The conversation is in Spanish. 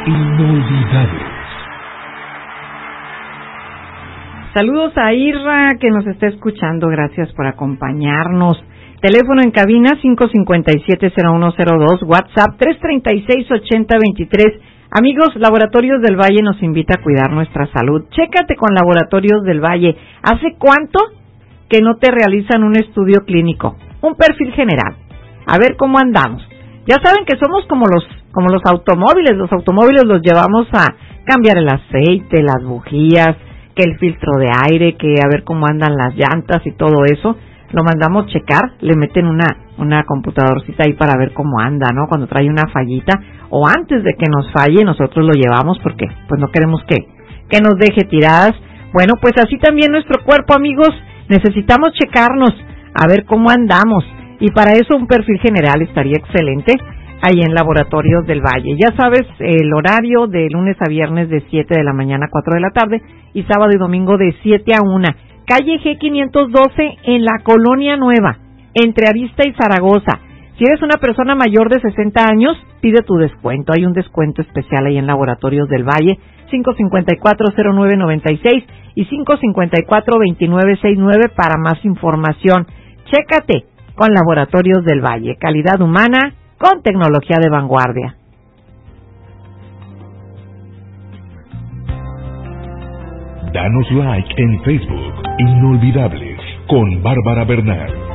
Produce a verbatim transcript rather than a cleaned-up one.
Inolvidables. Saludos a Irra que nos está escuchando, gracias por acompañarnos. Teléfono en cabina cinco cinco siete cero uno cero dos, WhatsApp tres tres seis ocho cero dos tres. Amigos, Laboratorios del Valle nos invita a cuidar nuestra salud. Chécate con Laboratorios del Valle. ¿Hace cuánto que no te realizan un estudio clínico? Un perfil general. A ver cómo andamos. Ya saben que somos como los como los automóviles. Los automóviles los llevamos a cambiar el aceite, las bujías, que el filtro de aire, que a ver cómo andan las llantas y todo eso. Lo mandamos checar, le meten una una computadorcita ahí para ver cómo anda, ¿no? Cuando trae una fallita, o antes de que nos falle, nosotros lo llevamos porque pues no queremos que, que nos deje tiradas. Bueno, pues así también nuestro cuerpo, amigos, necesitamos checarnos, a ver cómo andamos, y para eso un perfil general estaría excelente ahí en Laboratorios del Valle. Ya sabes, el horario de lunes a viernes de siete de la mañana a cuatro de la tarde, y sábado y domingo de siete a una. Calle G quinientos doce en la Colonia Nueva, entre Arista y Zaragoza. Si eres una persona mayor de sesenta años, pide tu descuento. Hay un descuento especial ahí en Laboratorios del Valle, cinco cinco cuatro cero nueve nueve seis y cinco cinco cuatro dos nueve seis nueve para más información. Chécate con Laboratorios del Valle, calidad humana con tecnología de vanguardia. Danos like en Facebook, Inolvidables, con Bárbara Bernal.